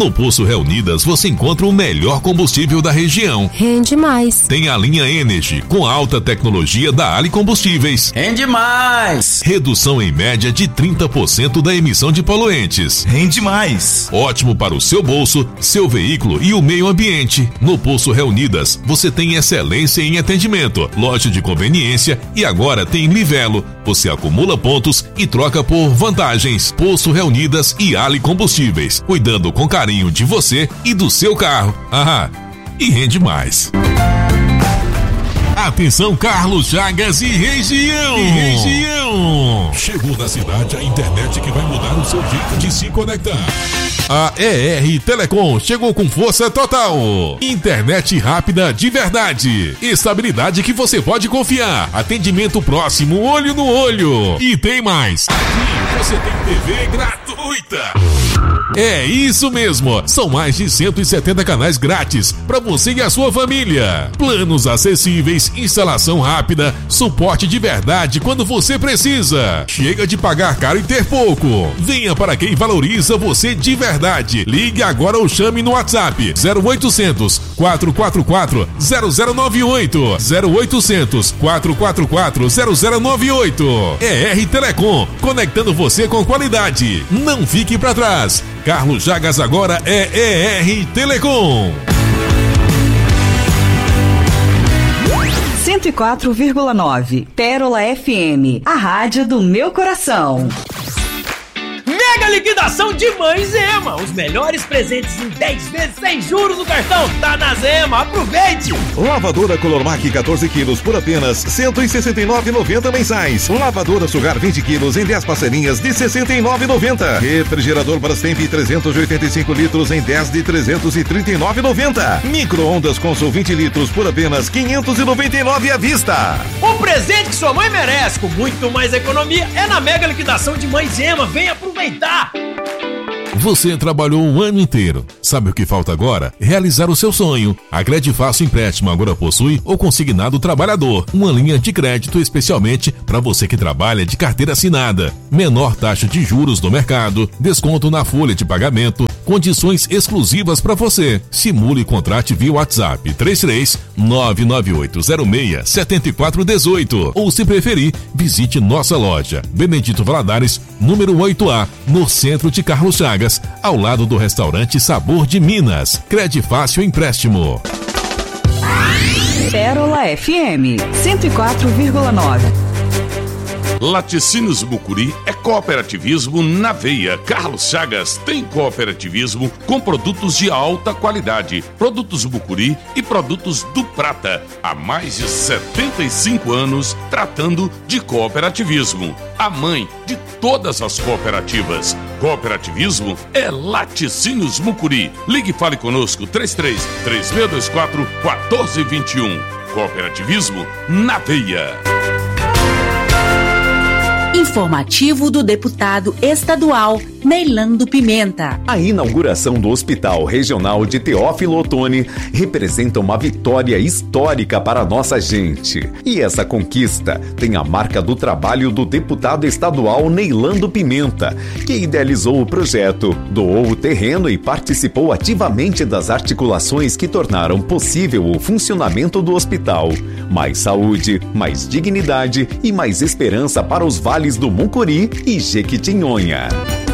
No Poço Reunidas você encontra o melhor combustível da região. Rende mais. Tem a linha Energy, com alta tecnologia da Ali Combustíveis. Rende mais. Redução em média de 30% da emissão de poluentes. Rende mais. Ótimo para o seu bolso, seu veículo e o meio ambiente. No Poço Reunidas você tem excelência em atendimento, loja de conveniência e agora tem Livelo. Você acumula pontos e troca por vantagens. Poço Reunidas e Ali Combustíveis, cuidando com carinho de você e do seu carro. E rende mais. Atenção, Carlos Chagas e região. Chegou na cidade a internet que vai mudar o seu jeito de se conectar. A ER Telecom chegou com força total. Internet rápida de verdade. Estabilidade que você pode confiar. Atendimento próximo, olho no olho. E tem mais. Aqui você tem TV gratuita. É isso mesmo. São mais de 170 canais grátis para você e a sua família. Planos acessíveis, instalação rápida, suporte de verdade quando você precisa. Chega de pagar caro e ter pouco. Venha para quem valoriza você de verdade. Ligue agora ou chame no WhatsApp 0800 444 0098 0800 444 0098. ER Telecom, conectando você com qualidade. Não fique para trás. Carlos Chagas agora é ER Telecom. 104,9 Pérola FM, a rádio do meu coração. Mega liquidação de Mãe Zema. Os melhores presentes em 10 vezes sem juros no cartão. Tá na Zema, aproveite! Lavadora Colormac 14 quilos por apenas R$ 169,90 mensais. Lavadora Sugar 20 quilos em 10 parcelinhas de R$ 69,90. Refrigerador Brastemp 385 litros em 10 de R$ 339,90. Micro-ondas Consul 20 litros por apenas R$ 599 à vista. O presente que sua mãe merece, com muito mais economia, é na mega liquidação de Mãe Zema. Vem aproveitar! Você trabalhou um ano inteiro. Sabe o que falta agora? Realizar o seu sonho. A Credifácil Empréstimo agora possui o Consignado Trabalhador, uma linha de crédito especialmente para você que trabalha de carteira assinada. Menor taxa de juros do mercado, desconto na folha de pagamento, condições exclusivas para você. Simule e contrate via WhatsApp 33 99806 7418 ou, se preferir, visite nossa loja Benedito Valadares, número 8A, no centro de Carlos Chagas, ao lado do restaurante Sabor de Minas. Credifácil Empréstimo. Pérola FM 104,9. Laticínios Mucuri é cooperativismo na veia. Carlos Chagas tem cooperativismo com produtos de alta qualidade, produtos Mucuri e produtos do Prata. Há mais de 75 anos tratando de cooperativismo. A mãe de todas as cooperativas. Cooperativismo é Laticínios Mucuri. Ligue e fale conosco 33 3624 1421. Cooperativismo na veia. Informativo do deputado estadual Neilando Pimenta. A inauguração do Hospital Regional de Teófilo Otoni representa uma vitória histórica para nossa gente. E essa conquista tem a marca do trabalho do deputado estadual Neilando Pimenta, que idealizou o projeto, doou o terreno e participou ativamente das articulações que tornaram possível o funcionamento do hospital. Mais saúde, mais dignidade e mais esperança para os vales do Mucuri e Jequitinhonha.